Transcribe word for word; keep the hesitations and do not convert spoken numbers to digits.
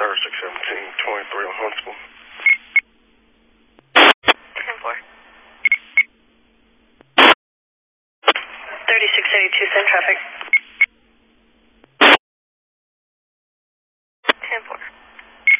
thirty-six seventeen, twenty-three on Huntsville. ten four. thirty-six eighty-two, send traffic.